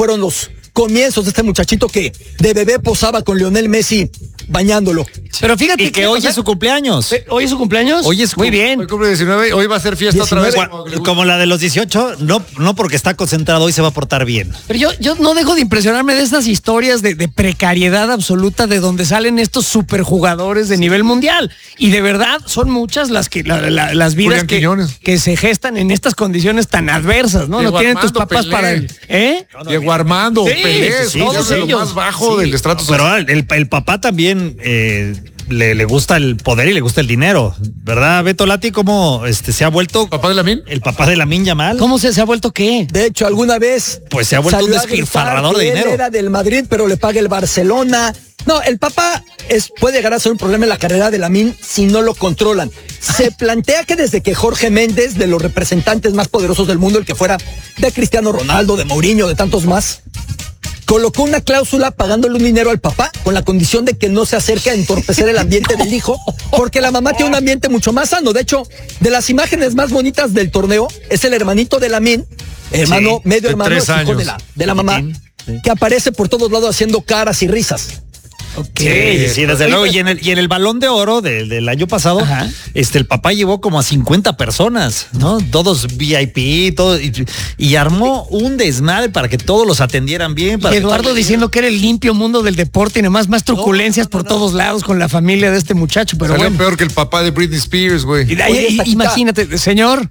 fueron los comienzos de este muchachito que de bebé posaba con Lionel Messi bañándolo. Pero fíjate y que hoy es su cumpleaños. ¿Hoy es su cumpleaños? Hoy es muy bien. Hoy cumple 19, hoy va a ser fiesta 19. otra vez. Como la de los 18, no porque está concentrado, hoy se va a portar bien. Pero yo no dejo de impresionarme de estas historias de precariedad absoluta de donde salen estos superjugadores de nivel mundial. Y de verdad son muchas las que las vidas que se gestan en estas condiciones tan adversas, ¿no? Diego No tienen tus Armando papás Pelé. para el. Diego Armando, Sí, Pelé, sí, todos de lo ellos. más bajo del estrato Pero social. el papá también le gusta el poder y le gusta el dinero, ¿verdad, Beto Lati? ¿Cómo se ha vuelto ¿Papá de Lamine? el papá de Lamine Yamal? ¿Cómo se ha vuelto qué? De hecho, alguna vez Pues se ha vuelto un salió a gritar despilfarrador de que dinero. Él era del Madrid, pero le paga el Barcelona. No, el papá puede llegar a ser un problema en la carrera de Lamine si no lo controlan. Se plantea que desde que Jorge Méndez, de los representantes más poderosos del mundo, el que fuera de Cristiano Ronaldo, de Mourinho, de tantos más, colocó una cláusula pagándole un dinero al papá con la condición de que no se acerque a entorpecer el ambiente del hijo, porque la mamá tiene un ambiente mucho más sano. De hecho, de las imágenes más bonitas del torneo es el hermanito de Lamine, hermano, medio de hermano, 3 es hijo años. de la mamá, que aparece por todos lados haciendo caras y risas. Sí, desde luego. Y en el Balón de Oro del año pasado, el papá llevó como a 50 personas, ¿no? Todos VIP, todo, y armó un desmadre para que todos los atendieran bien. Y Eduardo diciendo que era el limpio mundo del deporte y nomás más truculencias por todos lados con la familia de este muchacho, pero Salió bueno. peor que el papá de Britney Spears, güey. Imagínate, señor.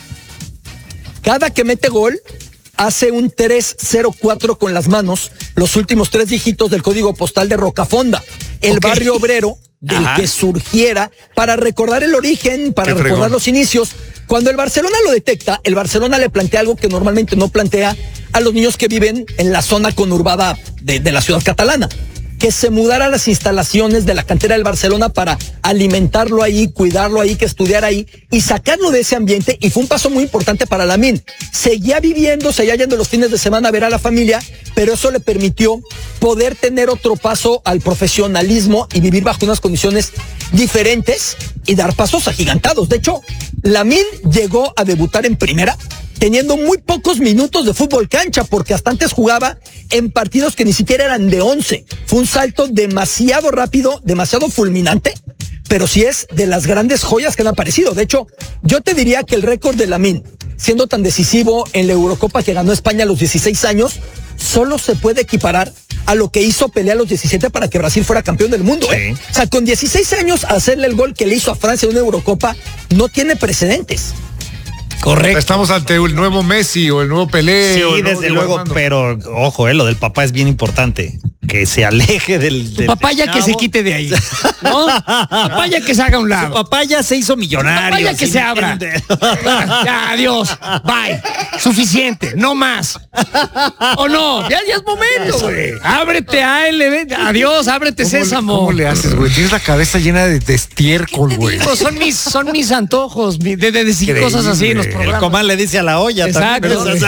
Cada que mete gol, hace un 304 con las manos, los últimos 3 dígitos del código postal de Rocafonda, el barrio obrero del que surgiera, para recordar el origen, para recordar los inicios. Cuando el Barcelona lo detecta, el Barcelona le plantea algo que normalmente no plantea a los niños que viven en la zona conurbada de la ciudad catalana, que se mudara a las instalaciones de la cantera del Barcelona para alimentarlo ahí, cuidarlo ahí, que estudiara ahí y sacarlo de ese ambiente. Y fue un paso muy importante para Lamine. Seguía viviendo, seguía yendo los fines de semana a ver a la familia, pero eso le permitió poder tener otro paso al profesionalismo y vivir bajo unas condiciones diferentes y dar pasos agigantados. De hecho, Lamine llegó a debutar en primera teniendo muy pocos minutos de fútbol cancha, porque hasta antes jugaba en partidos que ni siquiera eran de 11. Fue un salto demasiado rápido, demasiado fulminante, pero sí es de las grandes joyas que han aparecido. De hecho, yo te diría que el récord de Lamine, siendo tan decisivo en la Eurocopa que ganó España a los 16 años, solo se puede equiparar a lo que hizo Pelé a los 17 para que Brasil fuera campeón del mundo. Sí. O sea, con 16 años hacerle el gol que le hizo a Francia en una Eurocopa no tiene precedentes. Correcto. Estamos ante el nuevo Messi o el nuevo Pelé. Sí, o el nuevo desde Diego luego, Armando. pero ojo, lo del papá es bien importante. Que se aleje del Papá ya que se quite de ahí, ¿no? Papá ya que se haga a un lado. Su papá ya se hizo millonario. Papá ya que se abra. Ya, adiós. Bye. Suficiente. No más. ¿O no? Ya es momento, güey. Ábrete a él. Adiós, ábrete sésamo. ¿Cómo le haces, güey? Tienes la cabeza llena de estiércol, güey. Digo, son mis antojos de decir Increíble. cosas así en los El programas. comal le dice a la olla. Exacto. También.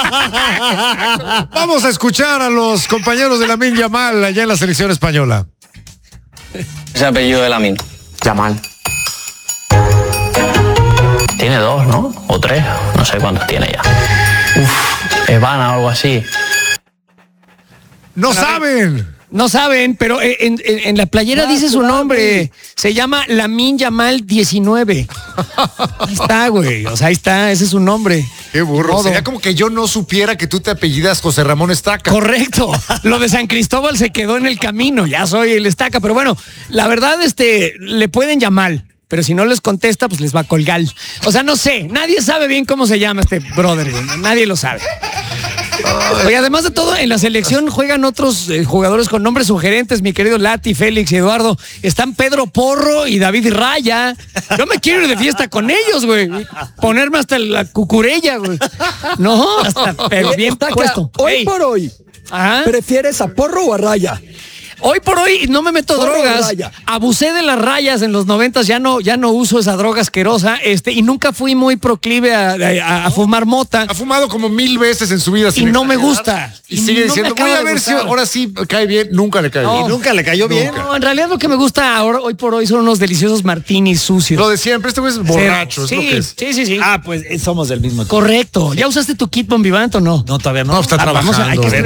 Vamos a escuchar a los compañeros de Lamine Yamal allá en la selección española. Ese apellido de Lamine. Yamal. Tiene 2, ¿no? O 3, no sé cuántos tiene ya. Evana o algo así. ¡No saben! No saben, pero en la playera dice su nombre. Se llama Lamine Yamal 19. Ahí está, güey. O sea, ahí está, ese es su nombre. Qué burro. Modo. Sería como que yo no supiera que tú te apellidas José Ramón Estaca. Correcto. Lo de San Cristóbal se quedó en el camino. Ya soy el Estaca. Pero bueno, la verdad, le pueden llamar. Pero si no les contesta, pues les va a colgar. O sea, no sé. Nadie sabe bien cómo se llama este brother. Nadie lo sabe. Oye, además de todo, en la selección juegan otros jugadores con nombres sugerentes, mi querido Lati, Félix y Eduardo. Están Pedro Porro y David Raya. Yo me quiero ir de fiesta con ellos, güey. Ponerme hasta la cucurella, güey. No, hasta, pero bien Estaca, puesto. hoy Ey. por hoy, Ajá. ¿prefieres a Porro o a Raya? Hoy por hoy no me meto Porro o drogas. raya. Abusé de las rayas en los 90, ya no uso esa droga asquerosa, y nunca fui muy proclive a fumar mota. Ha fumado como 1000 veces en su vida. Y sin no me exagerar, gusta. Y sigue no me diciendo, acaba voy a de ver si gustar. ahora sí cae bien. Nunca le cae No. bien. Y nunca le cayó bien. No, en realidad lo que me gusta ahora, hoy por hoy, son unos deliciosos martinis sucios. Lo de siempre, este güey es borracho, es sí, lo que es. Sí. Ah, pues somos del mismo equipo. Correcto. ¿Ya usaste tu kit Bombivant o no? No, todavía no. No, está Vamos a- hay trabajando. que